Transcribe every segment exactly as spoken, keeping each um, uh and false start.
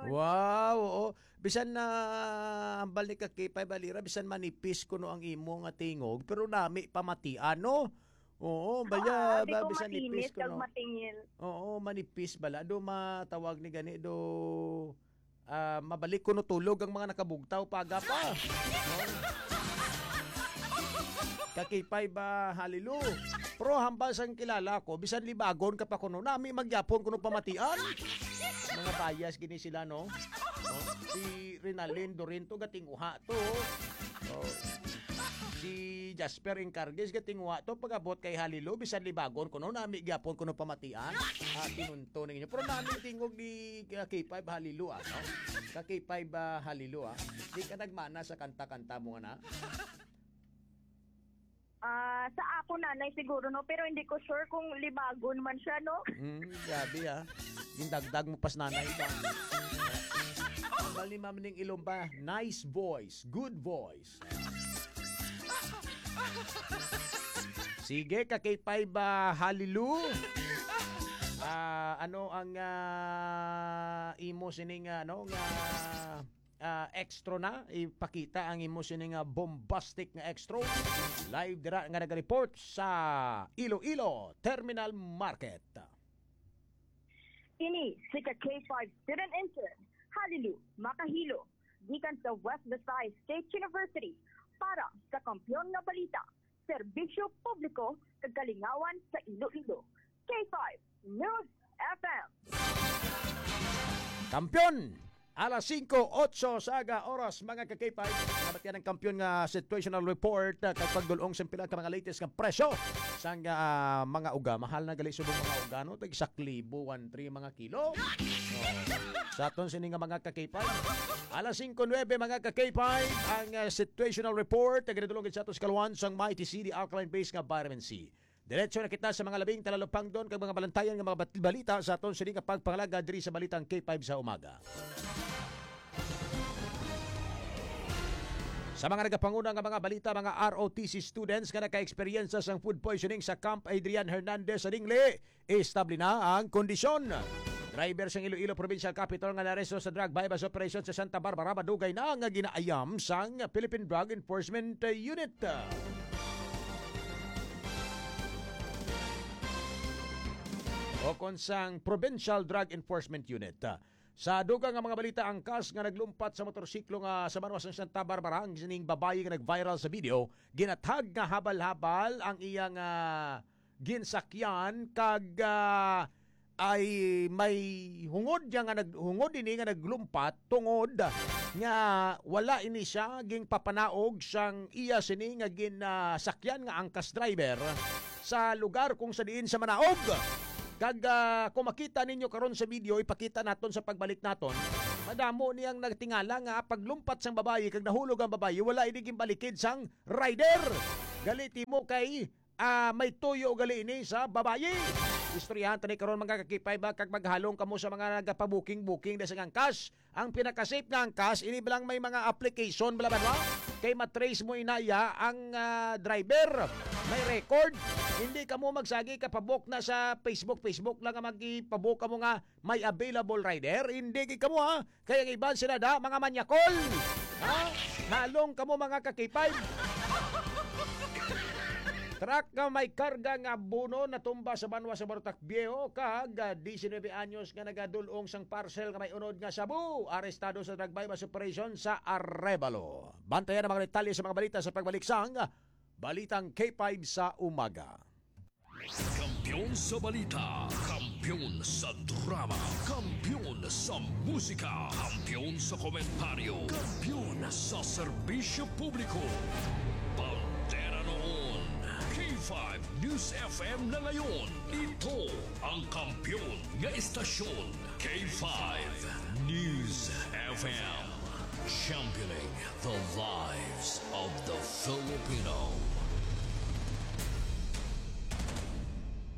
Wow, oo. Bisan na ambal ni kakipay balira, bisan manipis kuno ang imo nga tingog, pero nami pamatian no. Oo, Ah, baya di ba ko bisan matinit nipis kag kuno. matingil. Oo, manipis bala do matawag ni gani do ah, mabalik kuno tulog ang mga nakabugtaw paga pa. No? Kakipay ba halilu. Pro hambal sang kilala ko, bisan libagon ka pa kuno nami magyapon kuno pamatian. Mga bias gini sila no. No? Si Rinalyn Dorinto gatinguha to. Oh. Si Jasper Incargues gatinguha to pagabot kay Halilo bisan libagon kuno nami gyapon kuno pamatian. Ah, tinunto ninyo. Pero nami tingog ni K five Halilo ah, no? Ka K five ba Halilo ah. Di ka nagmana sa kanta-kanta mo nga na. Ah, sa ako nanay siguro no, pero hindi ko sure kung libagon man siya no. Hmm, grabe ah. Yung dagdag mo pas nanay ba? Ambal ni Ma'am Ning Ilomba, nice voice, good voice. Sige, kakipay ba halilu? Ah, ano ang ah, imo sining ano nga ah, extra na ipakita ang imo sining nga bombastic nga extra live dira nga naga-report sa Iloilo Terminal Market. Ini si K five student intern, Halilu Makahilo, gikan sa West Visayas State University para sa Kampiyon nga Balita, Serbisyo Publiko kag Kalingawan sa Iloilo. K five News F M. Kampiyon! Alas singko otso saga oras mga kakipay. Nabat yan ang kampiyon nga situational report uh, kag pagdulong sa pila ka mga latest nga presyo sang uh, mga uga. Mahal na gali subong mga uga no tag sak libo one three mga kilo. Oh. Sa aton sini nga mga kakipay. Alas singko nuwebe mga kakipay ang uh, situational report kag dulong sa aton kalwan sang Mighty City alkaline base nga vitamin C. Diretso na kita sa mga labing talalupang doon kag mga balantayan nga mga balita sa aton sini nga pagpangalaga diri sa balitang K five sa umaga. Sa mga nagapanguna nga mga balita, mga R O T C students nga naka-experience sang food poisoning sa Camp Adrian Hernandez sa Dingle, estable na ang kondisyon. Driver sang Iloilo Provincial Capital nga naresto sa drug bypass operation sa Santa Barbara madugay na nga ginaayam sang Philippine Drug Enforcement Unit. O konsang Provincial Drug Enforcement Unit. Sa dugang nga mga balita, angkas nga naglumpat sa motorsiklo nga sa Manuas ng Santa Barbara, ang sining babae nga nag-viral sa video, ginatag nga habal-habal ang iyang uh, ginsakyan kag uh, ay may hungod niya nga naghungod ini nga naglumpat tungod nga wala ini siya ging papanaog sang iya sini nga ginasakyan nga angkas driver sa lugar kung sa diin sa manaog. Kag uh, kung makita ninyo karon sa video, ipakita naton sa pagbalik naton. Madamo niyang nagtingala nga paglumpat sang babae kag nahulog ang babae, wala ini balikid sang rider. Galiti mo kay uh, may tuyo gali ini sa babae. Istoryahan tani karon mga kakipay ba kag maghalong kamo sa mga nagapabuking-buking da sang angkas. Ang pinaka-safe nga angkas ini bilang may mga application bala ba kay matrace mo inaya ang uh, driver. May record. Hindi ka mo magsagi kapabok na sa Facebook. Facebook lang nga magipabok ka mo nga may available rider. Hindi ka mo ha. Kaya ang iban sila da, mga manyakol. Ha? Halong ka mo mga kakipay. Truck nga may karga nga buno na tumba sa banwa sa Barutak Viejo kag nineteen anyos nga nagadulong sang parcel nga may unod nga sabu. Arestado sa drug bypass operation sa Arevalo. Bantayan ang mga detalye sa mga balita sa pagbalik sang Balitang K five sa umaga. Kampiyon sa balita, kampiyon sa drama, kampiyon sa musika, kampiyon sa komentaryo, kampiyon sa serbisyo publiko. Pantera noon, K five News F M na ngayon. Ito ang kampiyon nga istasyon, K five News F M. Championing the lives of the Filipino.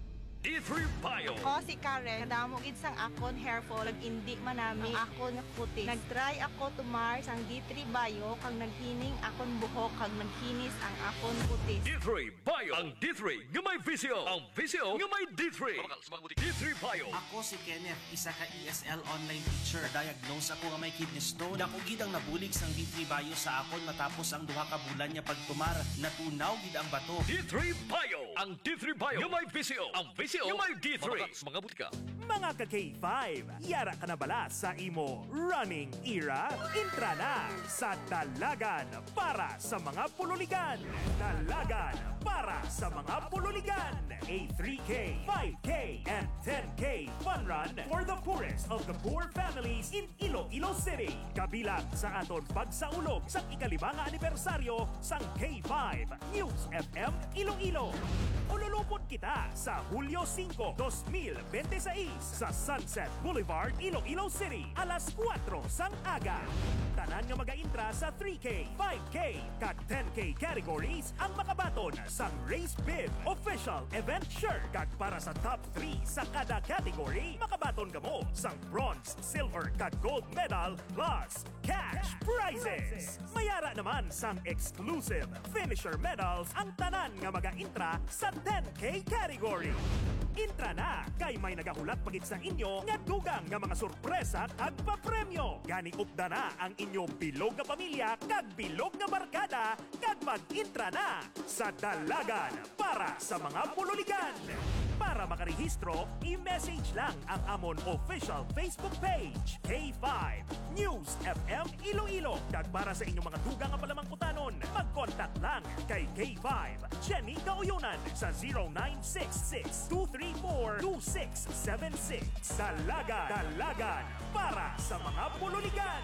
D three Bio. Ako si Karen, kadamo gid sang akon hair fall, nag-indi manami ang akon nga kutis. Nag-try ako tumar sang D three Bio kang naghining akon buhok kag naghinis ang akon kutis. D three Bio. Ang D three nga may visio. Ang visio nga may D three. D three Bio. Ako si Kenneth, isa ka E S L online teacher. Diagnose ako nga may kidney stone. Dako gid ang nabulig sang D three Bio sa akon matapos ang duha ka bulan niya pagtumar. Natunaw gid ang bato. D three Bio. Ang D three Bio nga may visio. Ang visio nga may D three. Mga butika. Mga ka-K five, yara ka na bala sa imo running era? Intra na sa Dalagan para sa mga pululigan. Dalagan para sa mga pululigan. A three K, five K, and ten K fun run for the poorest of the poor families in Iloilo City. Kabilang sa aton pagsaulog sa ikalimang anibersaryo sang K five News F M Iloilo. Ululupot kita sa Hulyo five, twenty twenty-six sa Sunset Boulevard, Iloilo City, alas kuwatro sang aga. Tanan nga mag-intra sa three K, five K, kag ten K categories ang makabaton sang Race Bid Official Event Shirt. Kag para sa top three sa kada category, makabaton ka mo sang bronze, silver, kag gold medal plus cash prizes. Mayara naman sang exclusive finisher medals ang tanan nga mag-intra sa ten K category. Intra na kay may nagahulat pagit sa inyo nga dugang nga mga sorpresa kag papremyo. Gani upda na ang inyo bilog nga pamilya kag bilog nga barkada kag mag-intra na sa Dalagan para sa mga pululigan. Para makarehistro, i-message lang ang amon official Facebook page, K five News F M Iloilo. Kag para sa inyong mga dugang nga palamangkutanon, mag-contact lang kay K five Jenny Kauyunan sa zero nine six six, two three four, two six seven six. Dalagan, Dalagan para sa mga pululigan.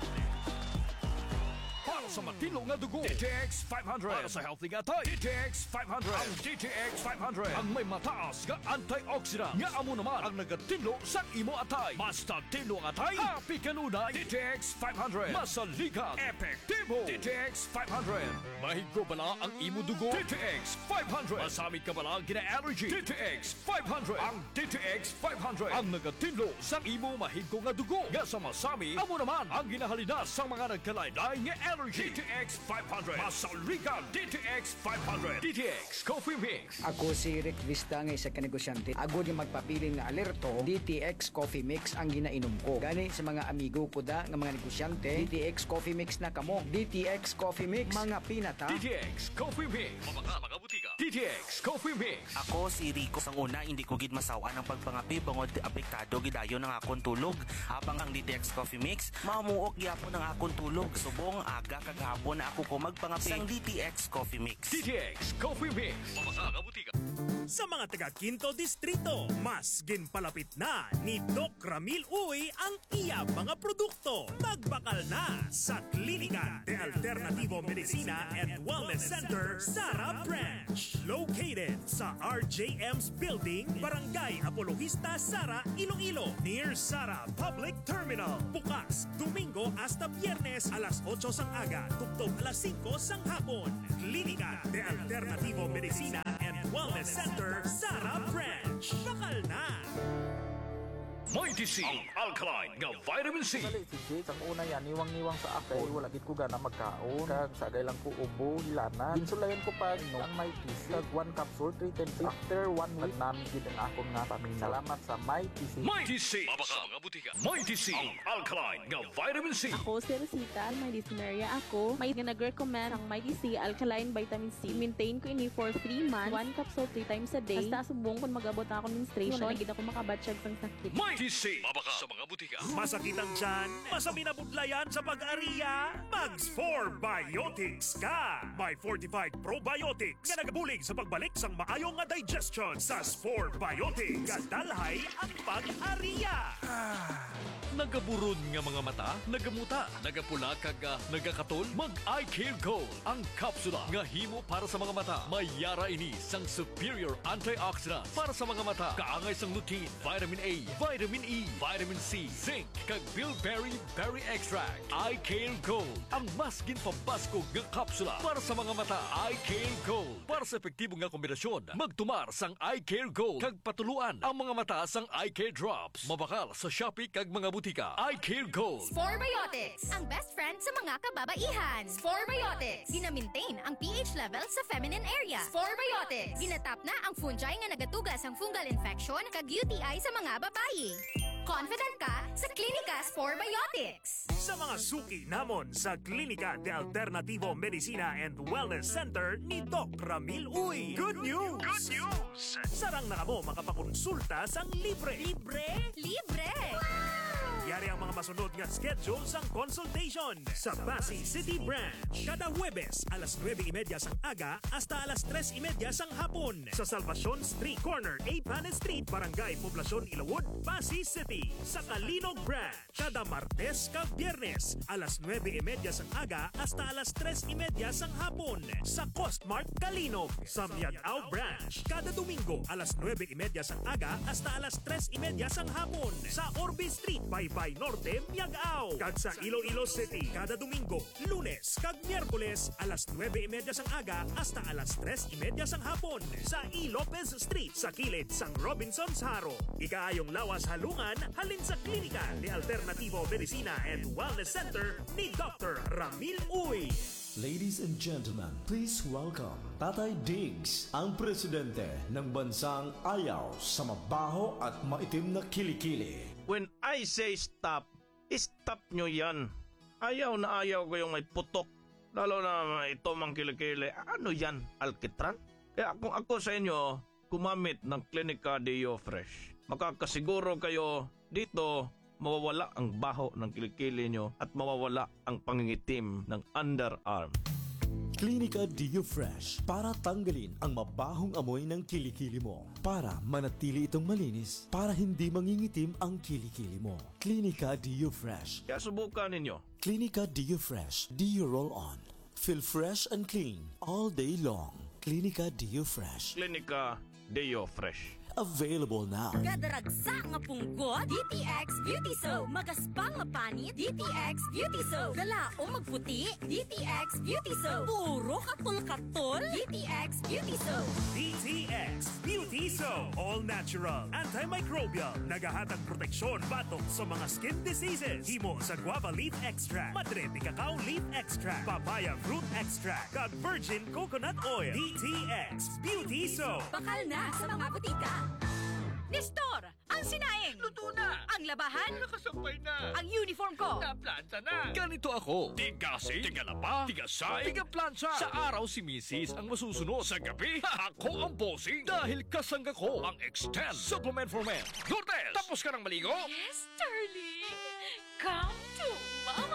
Para sa matino nga dugo, D T X five hundred. Para sa healthy nga tay, D T X five hundred. Ang D T X five hundred ang may mataas nga antioxidant nga amo naman ang nagatino sa imo atay. Basta tino ang atay, happy kanunay. D T X five hundred. Masaligan, epektibo. D T X five hundred. Mahigo bala ang imo dugo. D T X five hundred. Masamit ka bala ang gina-allergy. D T X five hundred. Ang D T X five hundred ang nagatino sa imo mahigo nga dugo. Nga sa masami, amo naman ang ginahalinas sa mga nagkalaylay nga allergy. D T X five hundred. Masaligan D T X five hundred. D T X Coffee Mix. Ako si Rick Vista nga isa ka negosyante. Ako di magpapili nga alerto, D T X Coffee Mix ang ginainom ko. Gani sa mga amigo ko da nga mga negosyante, D T X Coffee Mix na kamo. D T X Coffee Mix, mga pinata. D T X Coffee Mix. Mga mga butika. D T X Coffee Mix. Ako si Rico. Sang una, hindi ko gid masawa ng pagpangapi bangod apektado gidayon ng akon tulog. Habang ang D T X Coffee Mix, mamuok gyapon ng akon tulog. Subong aga kagahapon na ako ko magpangapi sang D T X Coffee Mix. D T X Coffee Mix. Mga mga butika. Sa mga taga Quinto Distrito, mas ginpalapit na ni Doc Ramil Uy ang iya mga produkto. Magbakal na sa Klinika de Alternativo Medicina and Wellness Center, Sara Branch. Located sa R J M's Building, Barangay Apologista, Sara, Iloilo. Near Sara Public Terminal. Bukas, Domingo hasta Biyernes alas otso sang aga, tugtog alas singko sang hapon. Klinika de Alternativo Medicina and Wellness Center, Sara Branch. Bakal na! Mighty C, ang alkaline nga vitamin C. Dali si Jake, ang una yan, niwang-niwang sa akay, wala gid ko gana magkaon. Kag sagay lang ko ubo, hilana. Ginsulayan ko pa no, ang Mighty C. Kag one capsule, three ten six. After one week, namin gid ang akong nga paminaw. Salamat sa Mighty C. Mighty C. Mabaka mga butika. Mighty C, ang alkaline nga vitamin C. Ako si Rosita, may dysmenorrhea ako. May nag-recommend ang Mighty C Alkaline Vitamin C. Maintain ko ini for three months, one capsule three times a day. Hasta subong kung mag-abot na ako menstruation, nagigit ako makabatsyag sang sakit. Mighty C. Mabaka sa mga butika. Masakitan dyan, masami na budlayan sa pag-ariya, Mags four Biotics ka! May fortified probiotics nga nagabulig sa pagbalik sang maayong nga digestion sa four Biotics. Kadalhay ang pag-ariya! Nagaburod nga mga mata, nagamuta, nagapula kag uh, nagakaton, mag-Eye Care Gold. Ang kapsula nga himo para sa mga mata. May yara ini sang superior antioxidant para sa mga mata. Kaangay sang lutein, vitamin A, vitamin vitamin E, vitamin C, zinc, kag bilberry berry extract. Eye Care Gold, ang mas ginpabaskog nga kapsula para sa mga mata. Eye Care Gold, para sa epektibo nga kombinasyon, magtumar sang Eye Care Gold kag patuluan ang mga mata sang Eye Care Drops. Mabakal sa Shopee kag mga butika. Eye Care Gold. Sporebiotics, ang best friend sa mga kababaihan. Sporebiotics, gina-maintain ang pH level sa feminine area. Sporebiotics, ginatap na ang fungi nga nagatugas ang fungal infection kag U T I sa mga babae. Confident ka sa Klinika Sporebiotics. Sa mga suki namon sa Klinika de Alternativo Medicina and Wellness Center ni Doc Ramil Uy. Good news! Good news! Sarang na kamo makapakonsulta sang libre. Libre? Libre! Yari ang mga masunod nga schedule sang consultation sa Pasig City Branch. Kada Huwebes, alas nueve y media sang aga hasta alas tres y media sang hapon. Sa Salvacion Street Corner, A. Panes Street, Barangay Poblacion, Ilawod, Pasig City. Sa Kalinog Branch, kada Martes kag Biyernes, alas nueve y media sang aga hasta alas tres y media sang hapon. Sa Costmart Kalinog. Sa Miagao Branch, kada Domingo, alas nueve y media sang aga hasta alas tres y media sang hapon. Sa Orbe Street, Baybay Norte, Miagao. Kag sa Iloilo City, kada Domingo, Lunes kag Miyerkules, alas nueve y media sang aga hasta alas tres y media sang hapon. Sa E. Lopez Street, sa kilid sang Robinson's Haro. Ikaayong lawas halungan, halin sa Klinika de Alternativo Medicina and Wellness Center ni Doctor Ramil Uy. Ladies and gentlemen, please welcome Tatay Diggs, ang presidente ng bansang ayaw sa mabaho at maitim na kilikili. When I say stop, stop nyo yan. Ayaw na ayaw ko yung may putok, lalo na ito mang kilikili. Ano yan, alkitran? Kaya kung ako sa inyo, gumamit ng Klinika Deo Fresh. Makakasiguro kayo dito, mawawala ang baho ng kilikili nyo at mawawala ang pangingitim ng underarm. Klinika Deo Fresh para tanggalin ang mabahong amoy ng kilikili mo. Para manatili itong malinis, para hindi mangingitim ang kilikili mo. Klinika Deo Fresh. Kaya subukan ninyo. Klinika Deo Fresh. Deo Roll On. Feel fresh and clean all day long. Klinika Deo Fresh. Klinika Deo Fresh. Available now. Gadaragsa nga punggot, D T X Beauty Soap. Magaspang nga panit, D T X Beauty Soap. Galaong magputi, D T X Beauty Soap. Puro katol-katol, D T X Beauty Soap. D T X Beauty Soap. All natural, antimicrobial, nagahatag proteksyon batok sa mga skin diseases. Himo sa guava leaf extract, madre de cacao leaf extract, papaya fruit extract, kag virgin coconut oil. D T X Beauty Soap. Bakal na sa mga butika. Nestor, ang sinaing. Luto na! Ang labahan. Nakasampay na! Ang uniform ko. Naplanta na! Ganito ako. Tigasi, tigalapa, tigasay, tigaplansya. Sa araw si Missus ang masusunod. Sa gabi, ako ang bossing. Dahil kasangga ko ang Extend Supplement for Men. Lourdes, tapos ka ng maligo? Yes, darling. Come to mama.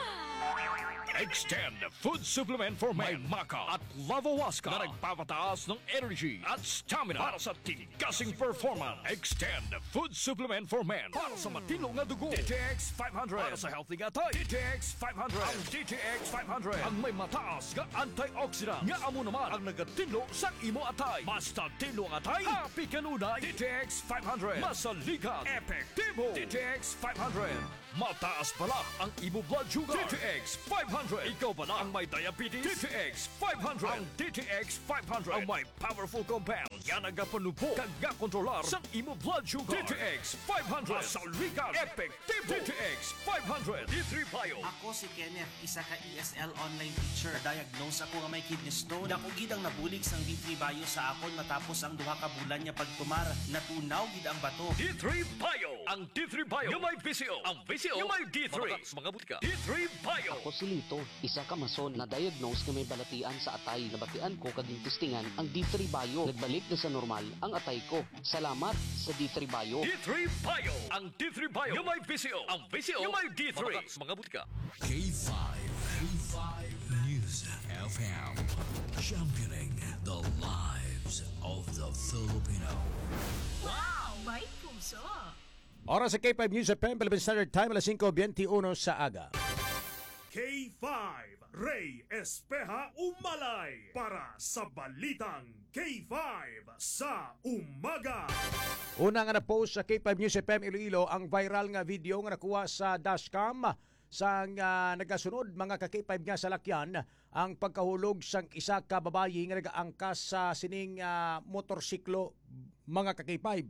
Extend Food Supplement for Men. May Maca at Lavawaska na nagpapataas ng energy at stamina para sa tigasing performance. Extend Food Supplement for Men para sa matilong na dugo. D T X five hundred para sa healthy nga tayo. D T X five hundred. Ang D T X five hundred ang may mataas nga antioxidant nga amo naman ang nagatinlo sa imo atay. Basta tinlo ang atay, happy kanunay. D T X five hundred masaligan, epektibo. D T X five hundred mataas pala ang imo blood sugar. D T X five hundred. Ikaw ba na ang may diabetes? D T X five hundred. Ang D T X five hundred ang may powerful compounds yan nagapanubo kag nga kontrolar sa imo blood sugar. D T X five hundred masaligan, epektibo. D T X five hundred. D three Bio. Ako si Kenneth, isa ka E S L online teacher. Diagnose ako nga may kidney stone. Dako gid ang nabulig sang D three Bio sa akon matapos ang duha ka bulan niya pagtumar. Natunaw gid ang bato. D three Bio. Ang D three Bio yung may V C O. Ang V C O yung may D three. Mabaka sa mga butika. D three Bio. Ako si Lito, isa ka mason na diagnose nga may balatian sa atay. Nabatian ko kaging testingan ang D three Bio. Nagbalik na sa normal ang atay ko. Salamat sa D three Bio. D three Bio. Ang D three Bio yung may V C O. Ang V C O yung may D three. Mabaka sa mga butika. K five. K five News F M. Championing the lives of the Filipino. Wow! May puso. Oras sa K five News F M, Philippine Standard Time, alas five twenty-one sa aga. K five, Ray Espeja Umalay para sa Balitang K five sa umaga. Una nga na-post sa K five News F M Iloilo ang viral nga video nga nakuha sa dashcam sa uh, nagasunod mga ka-K five nga sa lakyan ang pagkahulog sang isa ka babayi nga nagaangkas sa sining uh, motorsiklo mga ka-K five.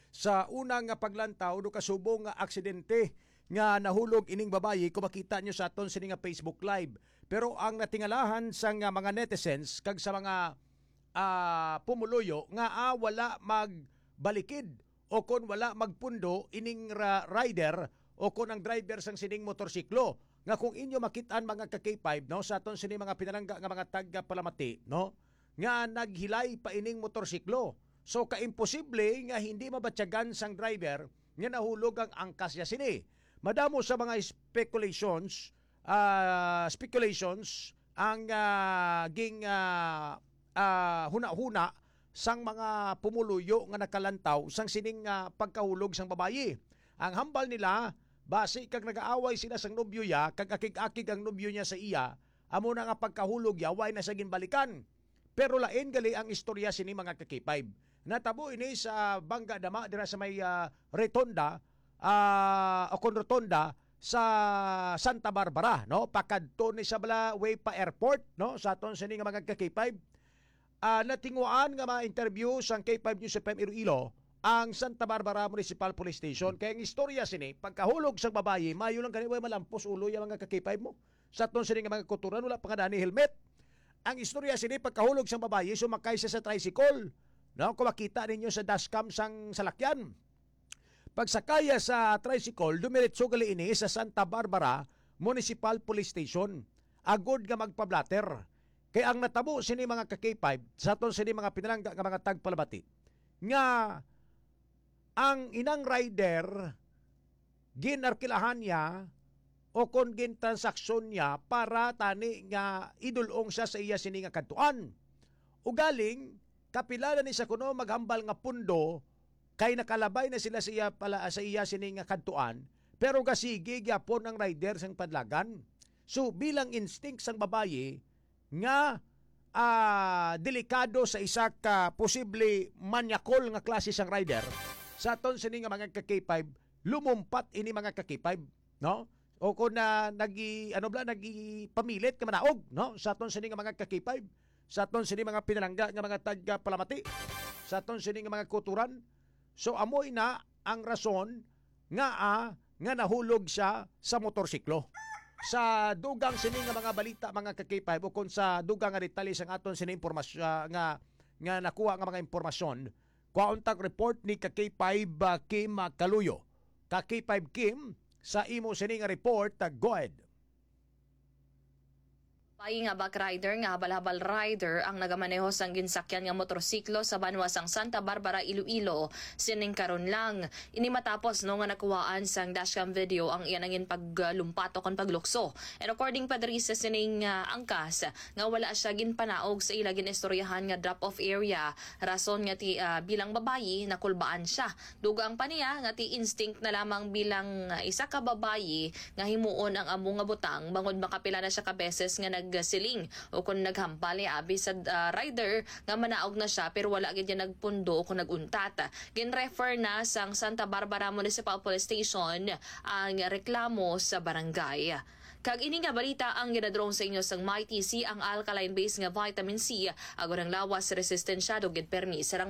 Sa unang nga paglantaw do kasubong nga aksidente nga nahulog ining babayi kung makita nyo sa aton sining nga Facebook Live. Pero ang natingalahan sa nga mga netizens kag sa mga uh, pumuluyo nga ah, wala magbalikid o kon wala magpundo ining ra- rider o kon ang driver sang sining motorsiklo nga kung inyo makitaan mga ka-K five no sa aton sining mga pinalangga nga mga taga Palamati no nga naghilay pa ining motorsiklo. So kaimposible nga hindi mabatyagan sang driver nga nahulog ang angkas niya sini. Madamo sa mga speculations, uh, speculations ang uh, ging uh, uh, huna-huna sang mga pumuluyo nga nakalantaw sang sining uh, pagkahulog sang babayi. Ang hambal nila, base kag nag-aaway sila sang nobyo ya, kag akig-akig ang nobyo niya sa iya, amo na nga pagkahulog ya, way na sa ginbalikan. Pero lain gali ang istorya sini mga ka-K five. Natabo ini sa Bangga Dama, dira sa may uh, Retonda, uh, o kon Rotonda, sa Santa Barbara, no? Pakadto ni sa bala way pa airport, no? Sa aton sini nga mga ka-K five. Uh, natinguan nga mga interview sa K five News F M Iloilo ang Santa Barbara Municipal Police Station. Kaya ang istorya sini, pagkahulog sa babayi, mayo lang kaniway malampos ulo yung mga ka-K five mo. Sa aton sini nga mga kuturan, wala pa nga ni helmet. Ang istorya sini, pagkahulog sa babayi, sumakay siya sa tricycle. No, kung makita ninyo sa dashcam sang salakyan. Pagsakaya sa tricycle, dumiretso gali ini sa Santa Barbara Municipal Police Station. Agod nga magpablatter. Kaya ang natabo sini mga ka-K five, sa aton sini mga pinalangga nga mga tagpalabati, nga ang inang rider ginarkilahan niya o kon gintransaksyon niya para tani nga idulong siya sa iya sini nga kadtuan. Ugaling kapilala ni sa kuno maghambal nga pundo kay nakalabay na sila sa iya pala sa iya sini nga kadtuan, pero kasigi gyapon ang rider sang padlagan. So bilang instinct sang babayi nga uh, delikado sa isa ka posible manyakol nga klase sang rider, sa aton sini nga mga ka-K five lumumpat ini mga ka-K five, no? O kung na nagi ano bla nagi pamilit ka manaog, no? Sa aton sini nga mga ka-K five, sa aton sini mga pinalangga nga mga taga Palamati, sa aton sini nga mga kuturan. So amoy na ang rason nga ah, nga nahulog siya sa motorsiklo. Sa dugang sini nga mga balita mga ka-K five o kung sa dugang nga detalye sang aton sini impormasyon uh, nga nga nakuha nga mga impormasyon, kuha report ni ka-K five uh, Kim uh, Kaluyo. Ka-K five Kim, sa imo sini nga report, uh, go ahead. Bayi nga back rider nga habal-habal rider ang nagamaneho sang ginsakyan nga motorsiklo sa banwasang Santa Barbara, Iloilo sining karon lang. Ini matapos no nga nakuhaan sang dashcam video ang iyan nangin paglumpat o kon paglukso. And according pa diri sa sining uh, angkas nga wala siya ginpanaog sa ila ginistoryahan nga drop-off area, rason nga ti uh, bilang babayi nakulbaan siya. Dugang pa niya nga ti instinct na lamang bilang uh, isa ka babayi nga himuon ang amo nga butang bangod makapila na siya ka beses nga nag siling o kung naghampali abi sa uh, rider nga manaog na siya pero wala gid niya nagpundo o kung naguntat. Gin-refer na sang Santa Barbara Municipal Police Station ang reklamo sa barangay. Kag ini nga balita ang ginadrong sa inyo sang MyTC ang alkaline base nga vitamin C agorang lawas resistensya dugid permi sarang